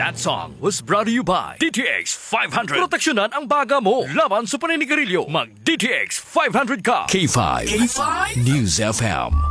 That song was brought to you by DTX 500. Proteksyonan ang baga mo laban sa paninigarilyo. Mag DTX 500 ka. K5 News FM.